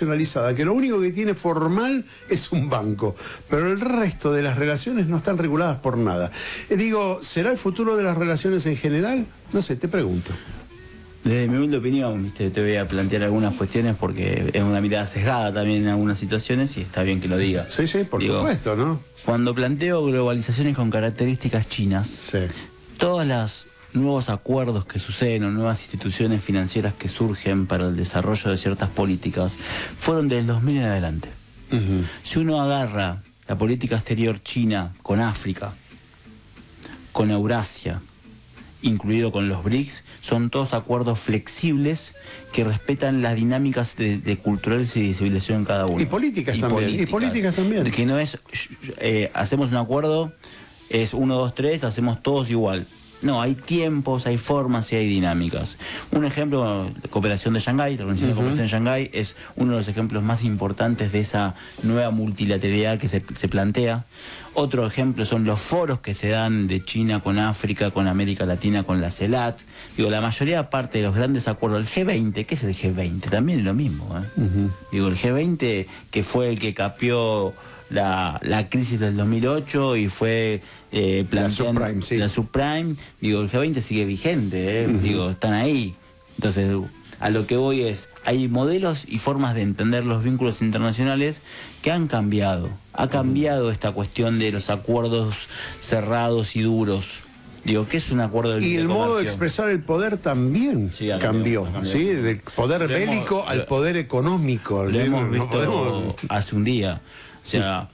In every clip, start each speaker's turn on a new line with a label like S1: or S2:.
S1: institucionalizada, que lo único que tiene formal es un banco, pero el resto de las relaciones no están reguladas por nada. Digo, ¿será el futuro de las relaciones en general? No sé, te pregunto.
S2: Desde mi humilde opinión, te voy a plantear algunas cuestiones porque es una mirada sesgada también en algunas situaciones y está bien que lo diga.
S1: Sí, por supuesto, ¿no?
S2: Cuando planteo globalizaciones con características chinas,
S1: sí,
S2: todos los nuevos acuerdos que suceden o nuevas instituciones financieras que surgen para el desarrollo de ciertas políticas fueron del 2000 en adelante. Si uno agarra la política exterior china con África, con Eurasia, incluido con los BRICS, son todos acuerdos flexibles que respetan las dinámicas de culturales y de civilización en cada uno.
S1: Y políticas también.
S2: Que no es, hacemos un acuerdo, es 1, 2, 3, lo hacemos todos igual. No, hay tiempos, hay formas y hay dinámicas. Un ejemplo, la cooperación de Shanghái, la Organización de Cooperación de Shanghái, es uno de los ejemplos más importantes de esa nueva multilateralidad que se plantea. Otro ejemplo son los foros que se dan de China con África, con América Latina, con la CELAC. Digo, la mayoría parte de los grandes acuerdos, el G20, ¿qué es el G20? También es lo mismo, Digo, el G20, que fue el que capió la crisis del 2008 y fue planteando la subprime, digo, el G20 sigue vigente, digo, están ahí. Entonces, a lo que voy es, hay modelos y formas de entender los vínculos internacionales que han cambiado. Ha cambiado esta cuestión de los acuerdos cerrados y duros. Digo, ¿qué es un acuerdo de libre
S1: comercio? Y el modo de expresar el poder también cambió, ¿sí? Del poder bélico al poder económico.
S2: Lo hemos visto hace un día. O sea,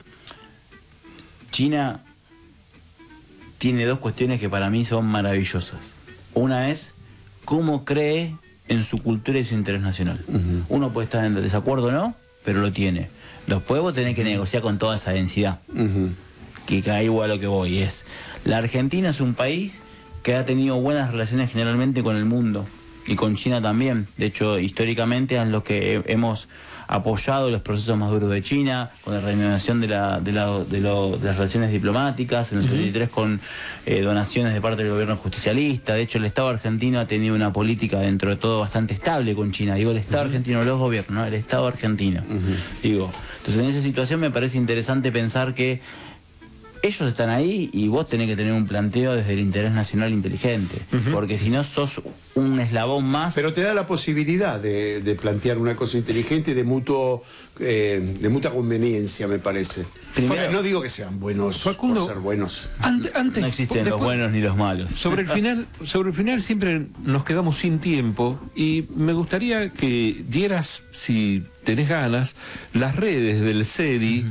S2: China tiene dos cuestiones que para mí son maravillosas. Una es cómo cree en su cultura y su interés nacional. Uno puede estar en desacuerdo o no, pero lo tiene. Los pueblos tienen que negociar con toda esa densidad. Que cae igual a lo que voy. La Argentina es un país que ha tenido buenas relaciones generalmente con el mundo y con China también. De hecho, históricamente es lo que hemos apoyado los procesos más duros de China, con la reanudación de las relaciones diplomáticas, en el 73 con donaciones de parte del gobierno justicialista. De hecho, el Estado argentino ha tenido una política dentro de todo bastante estable con China. Digo, el Estado argentino, los gobiernos, ¿no? El Estado argentino. Digo, entonces en esa situación me parece interesante pensar que ellos están ahí y vos tenés que tener un planteo desde el interés nacional inteligente, porque si no sos un eslabón más.
S1: Pero te da la posibilidad de plantear una cosa inteligente y de mutua conveniencia, me parece. Primero, no digo que sean buenos, Facundo, por ser buenos.
S2: Antes, no existen los buenos ni los malos.
S3: Sobre el final siempre nos quedamos sin tiempo y me gustaría que dieras, si tenés ganas, las redes del CEDI,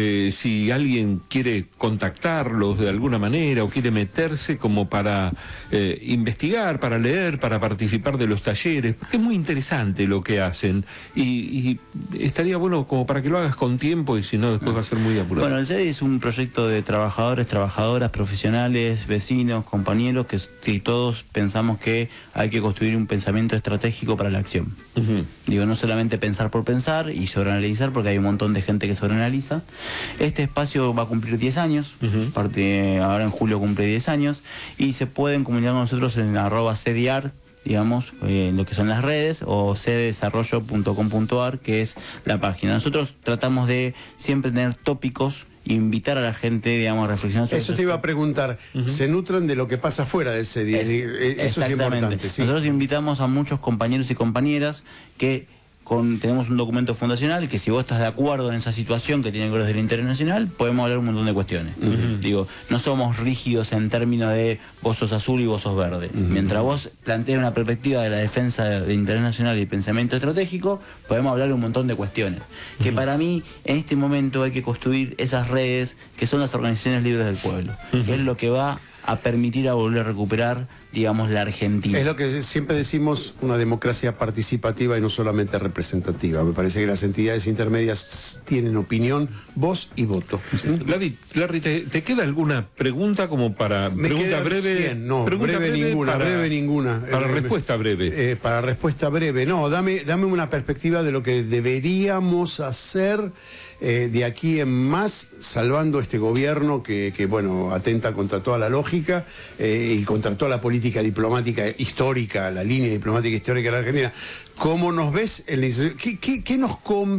S3: si alguien quiere contactarlos de alguna manera o quiere meterse como para investigar, para leer, para participar de los talleres, porque es muy interesante lo que hacen y estaría bueno como para que lo hagas con tiempo y si no después va a ser muy apurado.
S2: Bueno, el CEDI es un proyecto de trabajadores, trabajadoras, profesionales, vecinos, compañeros, que todos pensamos que hay que construir un pensamiento estratégico para la acción. Digo, no solamente pensar por pensar y sobreanalizar, porque hay un montón de gente que sobreanaliza. Este espacio va a cumplir 10 años, ahora en julio cumple 10 años, y se pueden comunicar con nosotros en @cediart, digamos, lo que son las redes, o cdesarrollo.com.ar, que es la página. Nosotros tratamos de siempre tener tópicos, invitar a la gente, digamos, a reflexionar.
S1: Eso te iba a preguntar, se nutran de lo que pasa fuera del CEDI, eso es importante. ¿Sí?
S2: Nosotros invitamos a muchos compañeros y compañeras que tenemos un documento fundacional que si vos estás de acuerdo en esa situación que tiene que ver desde el interés nacional, podemos hablar un montón de cuestiones. Digo, no somos rígidos en términos de vos sos azul y vos sos verde. Mientras vos plantees una perspectiva de la defensa del interés nacional y pensamiento estratégico, podemos hablar un montón de cuestiones. Que para mí, en este momento hay que construir esas redes que son las organizaciones libres del pueblo, que es lo que va a permitir a volver a recuperar, digamos, la Argentina.
S1: Es lo que siempre decimos, una democracia participativa y no solamente representativa. Me parece que las entidades intermedias tienen opinión, voz y voto.
S3: Larry, ¿te queda alguna pregunta como para pregunta breve?
S1: No, breve ninguna.
S3: Para respuesta breve.
S1: Para respuesta breve. No, dame una perspectiva de lo que deberíamos hacer de aquí en más, salvando este gobierno que bueno, atenta contra toda la lógica y contra toda la política diplomática histórica, la línea diplomática histórica de la Argentina. ¿Cómo nos ves? ¿Qué nos conviene?